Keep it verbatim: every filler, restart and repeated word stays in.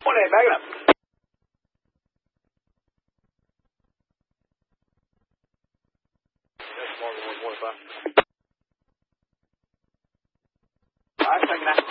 One eight, back it up. That's Morgan one twenty-five. All right, taking that.